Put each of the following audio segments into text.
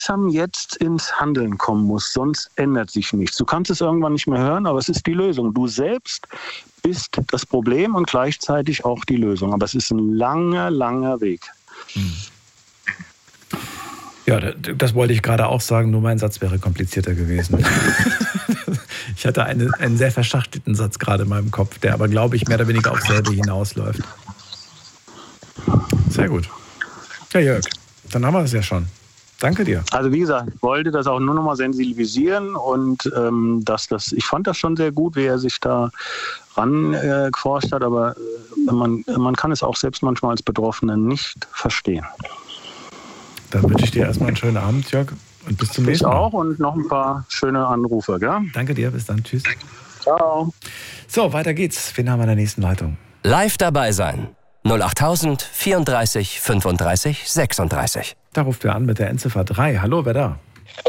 langsam jetzt ins Handeln kommen musst, sonst ändert sich nichts. Du kannst es irgendwann nicht mehr hören, aber es ist die Lösung. Du selbst bist das Problem und gleichzeitig auch die Lösung. Aber es ist ein langer, langer Weg. Ja, das wollte ich gerade auch sagen, nur mein Satz wäre komplizierter gewesen. Ich hatte einen sehr verschachtelten Satz gerade in meinem Kopf, der aber, glaube ich, mehr oder weniger auf selbe hinausläuft. Sehr gut. Ja, Jörg, dann haben wir es ja schon. Danke dir. Also wie gesagt, ich wollte das auch nur noch mal sensibilisieren und ich fand das schon sehr gut, wie er sich da ran geforscht hat, aber man kann es auch selbst manchmal als Betroffene nicht verstehen. Dann wünsche ich dir erstmal einen schönen Abend, Jörg, und bis zum nächsten Mal. Ich auch und noch ein paar schöne Anrufe, gell? Danke dir, bis dann, tschüss. Ciao. So, weiter geht's. Wen haben wir in der nächsten Leitung? Live dabei sein. 08000 34 35 36. Da ruft wer an mit der Endziffer 3. Hallo, wer da?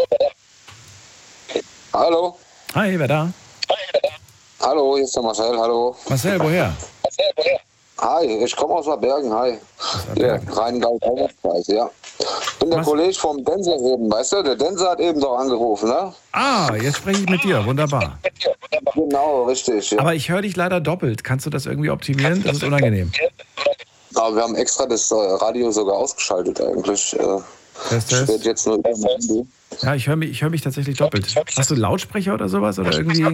Hallo. Hi, wer da? Hallo, hier ist der Marcel, hallo. Marcel, woher? Hi, ich komme aus Bergen, hi. Ja, Rheingau-Taunus-Kreis, ja. Ich bin der Kollege vom Denser eben, weißt du? Der Denser hat eben doch angerufen, ne? Ah, jetzt spreche ich mit dir, wunderbar. Genau, richtig. Ja. Aber ich höre dich leider doppelt. Kannst du das irgendwie optimieren? Das ist unangenehm. Aber wir haben extra das Radio sogar ausgeschaltet eigentlich. Test. Ich werde jetzt nur über mein Handy. Ja, ich höre mich tatsächlich doppelt. Hast du Lautsprecher oder sowas? Oder irgendwie?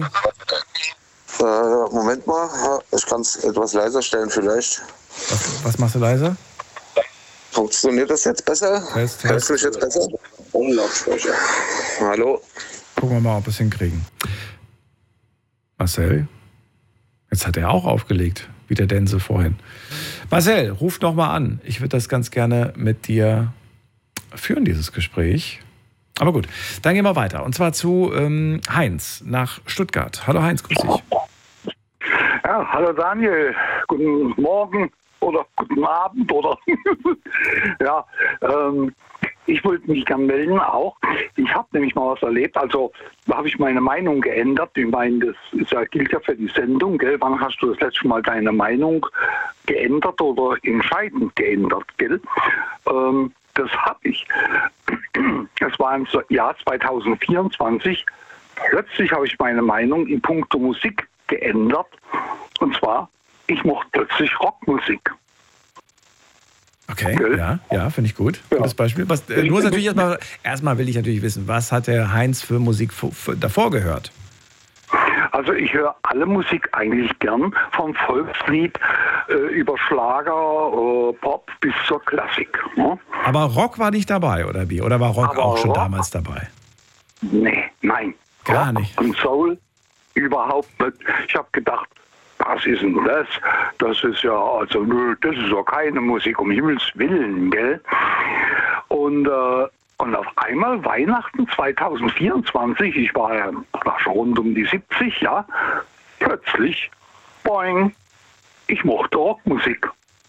Moment mal, ich kann es etwas leiser stellen vielleicht. Was machst du leiser? Funktioniert das jetzt besser? Test. Hörst du mich jetzt besser? Ohne Lautsprecher. Hallo? Gucken wir mal, ob wir es hinkriegen. Marcel? Jetzt hat er auch aufgelegt, wie der Dense vorhin. Marcel, ruf noch mal an. Ich würde das ganz gerne mit dir führen, dieses Gespräch. Aber gut, dann gehen wir weiter. Und zwar zu Heinz nach Stuttgart. Hallo Heinz, grüß dich. Ja, hallo Daniel. Guten Morgen oder guten Abend oder ja, ich wollte mich gerne melden auch. Ich habe nämlich mal was erlebt, also da habe ich meine Meinung geändert. Ich meine, das gilt ja für die Sendung, gell? Wann hast du das letzte Mal deine Meinung geändert oder entscheidend geändert, gell? Das habe ich. Es war im Jahr 2024. Plötzlich habe ich meine Meinung in puncto Musik geändert. Und zwar, ich mochte plötzlich Rockmusik. Okay, ja, finde ich gut. Ja. Gutes Beispiel. Du musst natürlich erstmal will ich natürlich wissen, was hat der Heinz für Musik davor gehört? Also ich höre alle Musik eigentlich gern, vom Volkslied über Schlager, Pop bis zur Klassik. Ne? Aber Rock war nicht dabei, oder wie? Oder war Rock auch schon damals dabei? Nee, nein. Gar Rock nicht. Und Soul überhaupt nicht. Ich habe gedacht, was ist denn das? Das ist ja, also nö, das ist ja keine Musik, um Himmels Willen, gell? Und auf einmal Weihnachten 2024, ich war ja schon rund um die 70, ja, plötzlich, boing, ich mochte Rockmusik.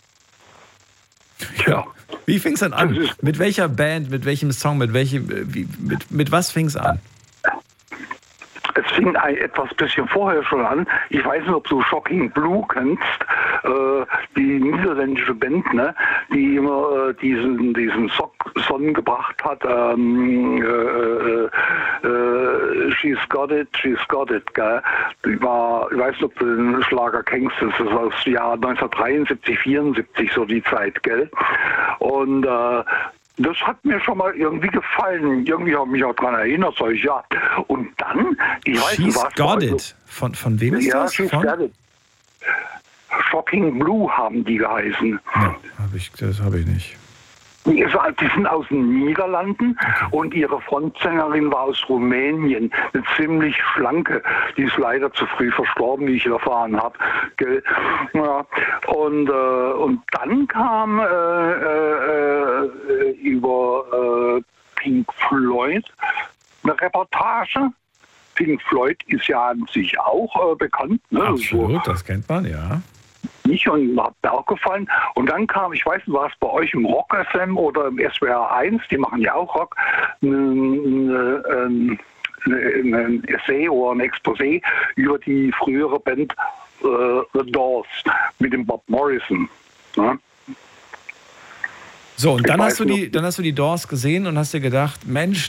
Ja. Wie fing es dann an? Mit welcher Band, mit welchem Song, mit was fing es an? Es fing etwas bisschen vorher schon an. Ich weiß nicht, ob du Shocking Blue kennst, die niederländische Band, ne, die immer diesen Song gebracht hat. She's got it, gell? Ich weiß nicht, ob du den Schlager kennst, das ist aus dem Jahr 1973, 74 so die Zeit, gell? Und das hat mir schon mal irgendwie gefallen. Irgendwie habe ich mich auch daran erinnert, sag ich, ja. Und dann, ich weiß nicht, was... She's Got It. Von wem ist das? She's Got It. Shocking Blue haben die geheißen. Ja, das habe ich nicht. Die sind aus den Niederlanden und ihre Frontsängerin war aus Rumänien. Eine ziemlich schlanke. Die ist leider zu früh verstorben, wie ich erfahren habe. Ja. Und dann kam über Pink Floyd eine Reportage. Pink Floyd ist ja an sich auch bekannt. Ne? Absolut, das kennt man, ja. Nicht und hat mir auch gefallen. Und dann kam, ich weiß nicht, war es bei euch im Rock FM oder im SWR 1, die machen ja auch Rock, ein Essay oder ein Exposé über die frühere Band The Doors mit dem Bob Morrison. Ne? So, und dann hast du die Doors gesehen und hast dir gedacht, Mensch,